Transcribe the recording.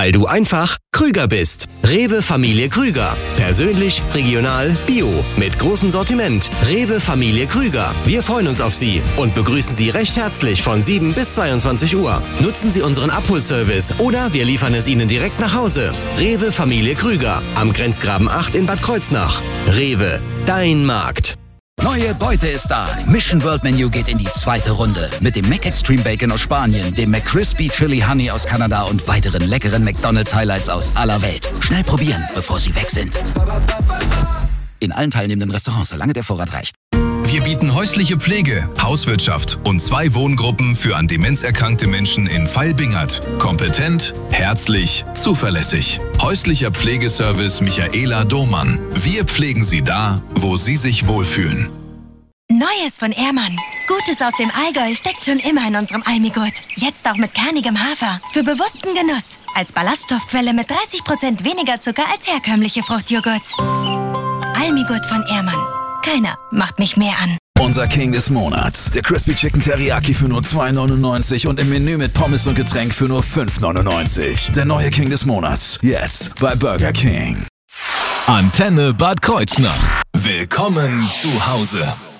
Weil du einfach Krüger bist. Rewe Familie Krüger. Persönlich, regional, bio. Mit großem Sortiment. Rewe Familie Krüger. Wir freuen uns auf Sie und begrüßen Sie recht herzlich von 7 bis 22 Uhr. Nutzen Sie unseren Abholservice oder wir liefern es Ihnen direkt nach Hause. Rewe Familie Krüger. Am Grenzgraben 8 in Bad Kreuznach. Rewe, dein Markt. Neue Beute ist da. Mission World Menu geht in die zweite Runde. Mit dem Mac Extreme Bacon aus Spanien, dem McCrispy Chili Honey aus Kanada und weiteren leckeren McDonald's Highlights aus aller Welt. Schnell probieren, bevor sie weg sind. In allen teilnehmenden Restaurants, solange der Vorrat reicht. Wir bieten häusliche Pflege, Hauswirtschaft und 2 Wohngruppen für an Demenz erkrankte Menschen in Vailbingert. Kompetent, herzlich, zuverlässig. Häuslicher Pflegeservice Michaela Domann. Wir pflegen Sie da, wo Sie sich wohlfühlen. Neues von Ehrmann. Gutes aus dem Allgäu steckt schon immer in unserem Almigurt. Jetzt auch mit kernigem Hafer. Für bewussten Genuss. Als Ballaststoffquelle mit 30% weniger Zucker als herkömmliche Fruchtjoghurts. Almigurt von Ehrmann. Keiner macht mich mehr an. Unser King des Monats. Der Crispy Chicken Teriyaki für nur $2,99 und im Menü mit Pommes und Getränk für nur $5,99. Der neue King des Monats. Jetzt bei Burger King. Antenne Bad Kreuznach. Willkommen zu Hause.